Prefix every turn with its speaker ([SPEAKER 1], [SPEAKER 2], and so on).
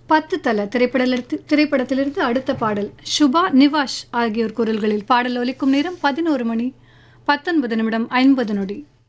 [SPEAKER 1] பத்து தல திரைப்படத்திலிருந்து அடுத்த பாடல் சுபா நிவாஷ் ஆகியோர் குரல்களில் பாடல் ஒலிக்கும் நேரம் 11 மணி 19 நிமிடம் 50 நொடி.